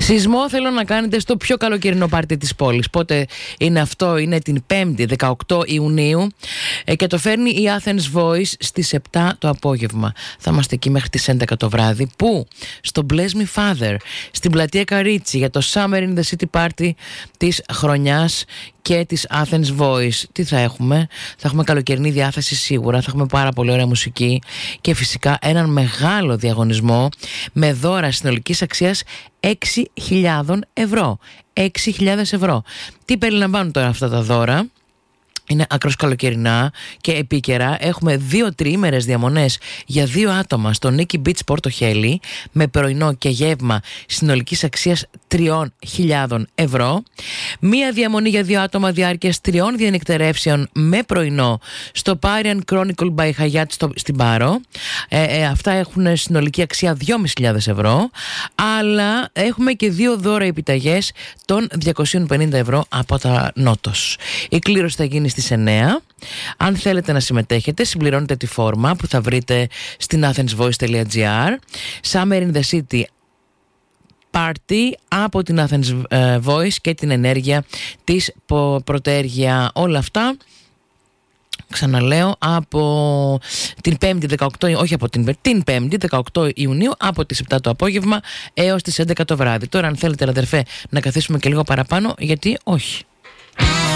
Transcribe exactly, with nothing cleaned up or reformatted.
Σεισμό θέλω να κάνετε στο πιο καλοκαιρινό πάρτι της πόλης. Πότε είναι αυτό? Είναι την πέμπτη δεκαοκτώ Ιουνίου ε, και το φέρνει η Athens Voice στις επτά το απόγευμα. Θα είμαστε εκεί μέχρι τις έντεκα το βράδυ. Πού? Στο Bless Me Father, στην πλατεία Καρίτσι, για το Summer in the City Party της χρονιάς και της Athens Voice. Τι θα έχουμε? Θα έχουμε καλοκαιρινή διάθεση σίγουρα, θα έχουμε πάρα πολύ ωραία μουσική και φυσικά έναν μεγάλο διαγωνισμό με δώρα συνολικής αξίας έξι χιλιάδες ευρώ. έξι χιλιάδες ευρώ. Τι περιλαμβάνουν τώρα αυτά τα δώρα? Είναι ακρός καλοκαιρινά και επίκαιρα. Έχουμε δύο τριήμερες διαμονές για δύο άτομα στο Nikki Beach Πορτοχέλη με πρωινό και γεύμα συνολικής αξίας τριών χιλιάδων ευρώ. Μία διαμονή για δύο άτομα διάρκειας τριών διανυκτερεύσεων με πρωινό στο Parian Chronicle by Hyatt στο, στην Πάρο. Ε, ε, αυτά έχουν συνολική αξία δυόμισι χιλιάδες ευρώ. Αλλά έχουμε και δύο δώρα επιταγές των διακόσια πενήντα ευρώ από τα Νότος. Η κλήρωση θα γίνει στις εννέα. Αν θέλετε να συμμετέχετε, συμπληρώνετε τη φόρμα που θα βρείτε στην athensvoice.gr. Summer in the City Party από την Athens Voice και την ενέργεια της Πρωτέργεια. Όλα αυτά, ξαναλέω, από την πέμπτη δεκαοκτώ, όχι από την, την πέμπτη δεκαοκτώ Ιουνίου από τις επτά το απόγευμα έως τις έντεκα το βράδυ. Τώρα αν θέλετε, αδερφέ, να καθίσουμε και λίγο παραπάνω, γιατί όχι.